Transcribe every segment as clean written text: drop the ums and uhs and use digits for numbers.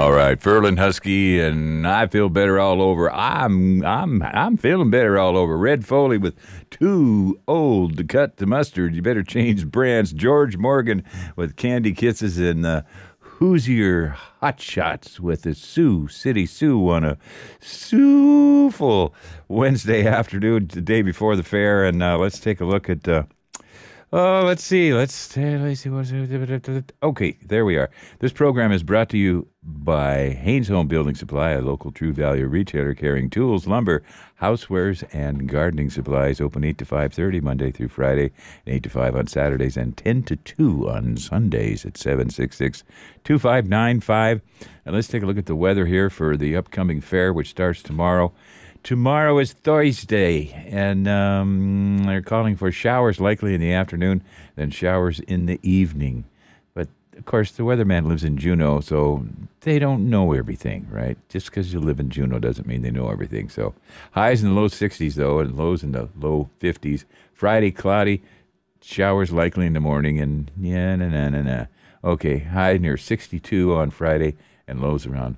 All right, Furlan Husky, and I feel better all over. I'm feeling better all over. Red Foley with Too Old to Cut the Mustard. You better change brands. George Morgan with Candy Kisses, and Hoosier Hot Shots with the Sioux City Sioux on a Sioux-ful Wednesday afternoon, the day before the fair. And let's take a look at. Let's see. Let's see. Okay, there we are. This program is brought to you by Haynes Home Building Supply, a local True Value retailer carrying tools, lumber, housewares, and gardening supplies. Open 8 to 5:30 Monday through Friday, and 8 to 5 on Saturdays, and 10 to 2 on Sundays at 766-2595. And let's take a look at the weather here for the upcoming fair, which starts tomorrow. Tomorrow is Thursday, and they're calling for showers likely in the afternoon, then showers in the evening. But, of course, the weatherman lives in Juneau, so they don't know everything, right? Just because you live in Juneau doesn't mean they know everything. So highs in the low 60s, though, and lows in the low 50s. Friday, cloudy, showers likely in the morning, and Okay, high near 62 on Friday, and lows around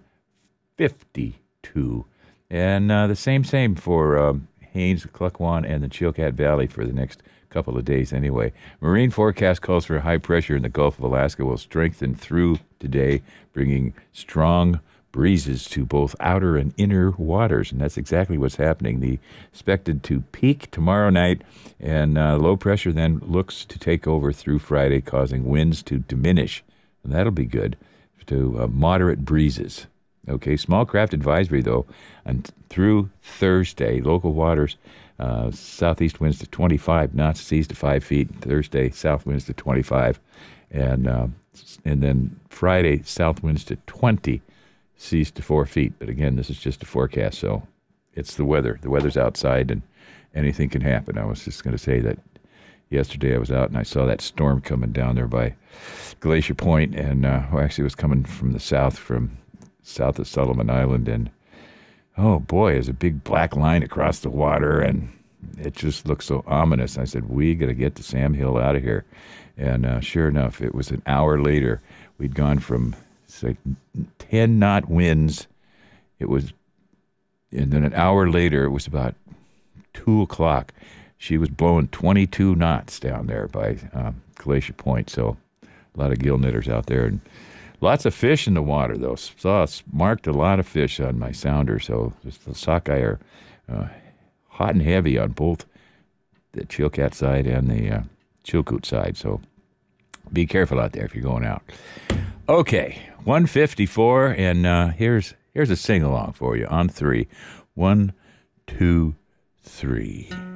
52. And the same for Haines, Klukwan, and the Chilkat Valley for the next couple of days anyway. Marine forecast calls for high pressure in the Gulf of Alaska will strengthen through today, bringing strong breezes to both outer and inner waters. And that's exactly what's happening. The expected to peak tomorrow night, and low pressure then looks to take over through Friday, causing winds to diminish. And that'll be good, to moderate breezes. Okay, small craft advisory, though, and through Thursday, local waters, southeast winds to 25 knots, seas to 5 feet. Thursday, south winds to 25. And then Friday, south winds to 20, seas to 4 feet. But again, this is just a forecast, so it's the weather. The weather's outside, and anything can happen. I was just going to say that yesterday I was out, and I saw that storm coming down there by Glacier Point, and actually it was coming from the south of Solomon Island, and oh boy, there's a big black line across the water, and it just looks so ominous. I said, we got to get to Sam Hill out of here. And sure enough, it was an hour later. We'd gone from 10-knot winds. And then an hour later, it was about 2 o'clock. She was blowing 22 knots down there by Glacier Point. So a lot of gill knitters out there, and lots of fish in the water, though. Marked a lot of fish on my sounder, so the sockeye are hot and heavy on both the Chilkat side and the Chilkoot side, so be careful out there if you're going out. Okay, 154, and here's a sing-along for you on 3. 1, 2, 3.